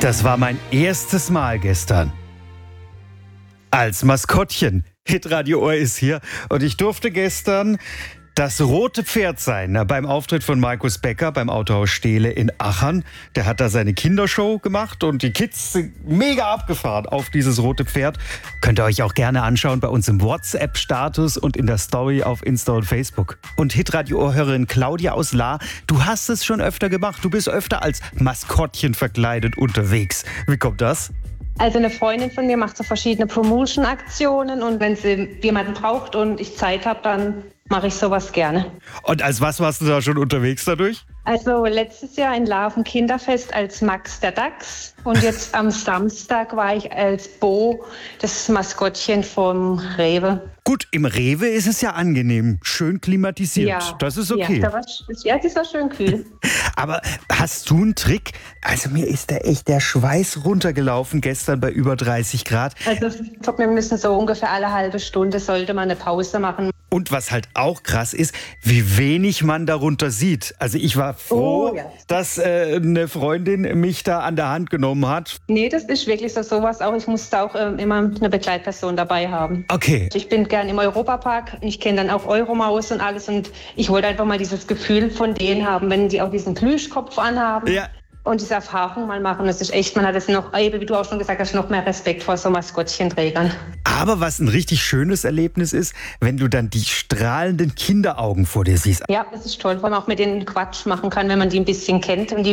Das war mein erstes Mal gestern. Als Maskottchen. Hitradio Ohr ist hier und ich durfte gestern das rote Pferd sein beim Auftritt von Markus Becker beim Autohaus Stehle in Achern. Der hat da seine Kindershow gemacht und die Kids sind mega abgefahren auf dieses rote Pferd. Könnt ihr euch auch gerne anschauen bei uns im WhatsApp-Status und in der Story auf Insta und Facebook. Und Hitradio-Ohrhörerin Claudia aus Lahr, du hast es schon öfter gemacht. Du bist öfter als Maskottchen verkleidet unterwegs. Wie kommt das? Also eine Freundin von mir macht so verschiedene Promotion-Aktionen und wenn sie jemanden braucht und ich Zeit habe, dann mache ich sowas gerne. Und als was warst du da schon unterwegs dadurch? Also letztes Jahr in Lahr auf dem Kinderfest als Max der Dachs und jetzt am Samstag war ich als Bo, das Maskottchen vom Rewe. Gut, im Rewe ist es ja angenehm, schön klimatisiert. Ja, das ist okay. Ja, das war schön kühl. Aber hast du einen Trick? Also mir ist da echt der Schweiß runtergelaufen gestern bei über 30 Grad. Also ich glaube, wir müssen so ungefähr alle halbe Stunde sollte man eine Pause machen. Und was halt auch krass ist, wie wenig man darunter sieht. Also ich war froh, dass eine Freundin mich da an der Hand genommen hat. Nee, das ist wirklich sowas auch. Ich musste auch immer eine Begleitperson dabei haben. Okay. Ich bin gern im Europapark. Ich kenne dann auch Euromaus und alles. Und ich wollte einfach mal dieses Gefühl von denen haben, wenn die auch diesen Plüschkopf anhaben. Ja. Und diese Erfahrung mal machen. Das ist echt, man hat es noch, wie du auch schon gesagt hast, noch mehr Respekt vor so Maskottchenträgern. Aber was ein richtig schönes Erlebnis ist, wenn du dann die strahlenden Kinderaugen vor dir siehst. Ja, das ist toll, weil man auch mit denen Quatsch machen kann, wenn man die ein bisschen kennt und die